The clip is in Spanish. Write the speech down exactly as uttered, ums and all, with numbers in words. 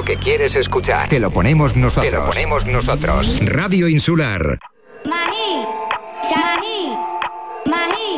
lo que quieres escuchar. Te lo ponemos nosotros. Te lo ponemos nosotros. Radio Insular. Mahi, Chahi, Mahi.